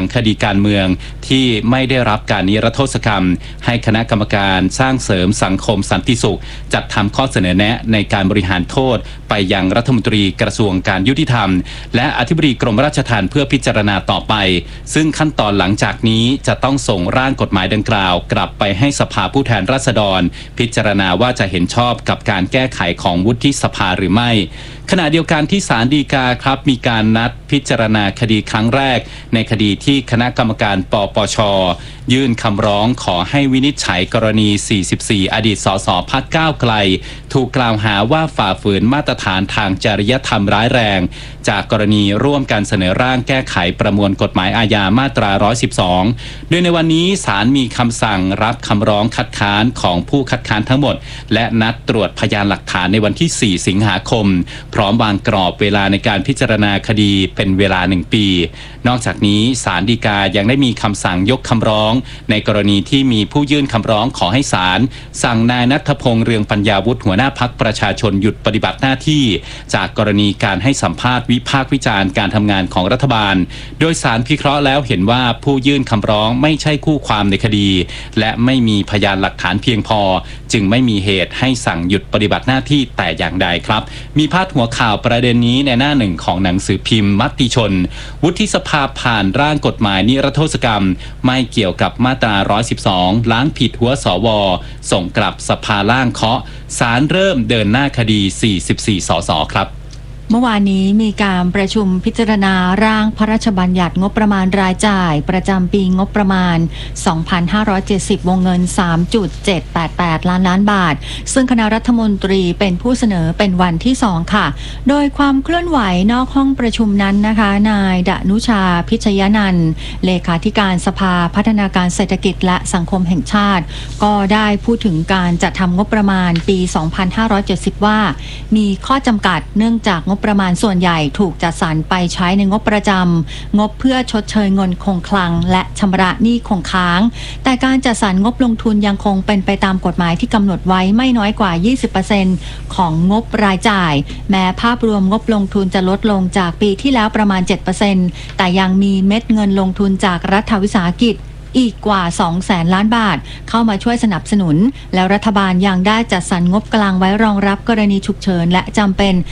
งคดีการเมืองที่ไม่ได้รับการนิรโทษกรรมให้คณะกรรมการสร้างเสริมสังคมสันติสุขจัดทำข้อเสนอแนะในการบริหารโทษไปยังรัฐมนตรีกระทรวงการยุติธรรมและอธิบดีกรมราชทัณฑ์เพื่อพิจารณาต่อไปซึ่งขั้นตอนหลังจากนี้จะต้องส่งร่างกฎหมายดังกล่าวกลับไปให้สภาผู้แทนราษฎรพิจารณาว่าจะเห็นชอบกับการแก้ไขของวุฒิสภาหรือไม่ขณะเดียวกันที่ศาลฎีกาครับมีการนัดพิจารณาคดีครั้งแรกในคดีที่คณะกรรมการปปช.ยื่นคำร้องขอให้วินิจฉัยกรณี 44 อดีตสสพรรคก้าวไกลถูกกล่าวหาว่าฝ่าฝืนมาตรฐานทางจริยธรรมร้ายแรงจากกรณีร่วมกันเสนอร่างแก้ไขประมวลกฎหมายอาญามาตรา 112 โดยในวันนี้ศาลมีคำสั่งรับคำร้องคัดค้านของผู้คัดค้านทั้งหมดและนัดตรวจพยานหลักฐานในวันที่ 4 สิงหาคมพร้อมวางกรอบเวลาในการพิจารณาคดีเป็นเวลา 1 ปี นอกจากนี้ศาลฎีกายังได้มีคำสั่งยกคำร้องในกรณีที่มีผู้ยื่นคำร้องขอให้ศาลสั่งนายณัฐพงษ์เรืองปัญญาวุฒิหัวหน้าพรรคประชาชนหยุดปฏิบัติหน้าที่จากกรณีการให้สัมภาษณ์วิพากษ์วิจารณ์การทำงานของรัฐบาลโดยศาลพิเคราะห์แล้วเห็นว่าผู้ยื่นคำร้องไม่ใช่คู่ความในคดีและไม่มีพยานหลักฐานเพียงพอจึงไม่มีเหตุให้สั่งหยุดปฏิบัติหน้าที่แต่อย่างใดครับมีพาดหัวข่าวประเด็นนี้ในหน้าหนึ่งของหนังสือพิมพ์มติชนวุฒิสภาผ่านร่างกฎหมายนิรโทษกรรมไม่เกี่ยวกับมาตรา 112 ล้างผิดหัวสวส่งกลับสภาล่างเคาะศาลเริ่มเดินหน้าคดี 44 สสครับเมื่อวานนี้มีการประชุมพิจารณาร่างพระราชบัญญัติงบประมาณรายจ่ายประจำปีงบประมาณ 2570 วงเงิน 3.788 ล้านบาทซึ่งคณะรัฐมนตรีเป็นผู้เสนอเป็นวันที่ 2 ค่ะโดยความเคลื่อนไหวนอกห้องประชุมนั้นนะคะนายดนุชาพิชยนันท์เลขาธิการสภาพัฒนาการเศรษฐกิจและสังคมแห่งชาติก็ได้พูดถึงการจัดทำงบประมาณปี 2570 ว่ามีข้อจำกัดเนื่องจากงบประมาณส่วนใหญ่ถูกจัดสรรไปใช้ในงบประจำงบเพื่อชดเชยเงินคงคลังและชำระหนี้คงค้างแต่การจัดสรรงบลงทุนยังคงเป็นไปตามกฎหมายที่กำหนดไว้ไม่น้อยกว่า 20% ของงบรายจ่ายแม้ภาพรวมงบลงทุนจะลดลงจากปีที่แล้วประมาณ 7% แต่ยังมีเม็ดเงินลงทุนจากรัฐวิสาหกิจอีกกว่า 200,000 ล้านบาทเข้ามาช่วยสนับสนุนแล้วรัฐบาลยังได้จัดสรรงบกลางไว้รองรับกรณีฉุกเฉินและจำเป็น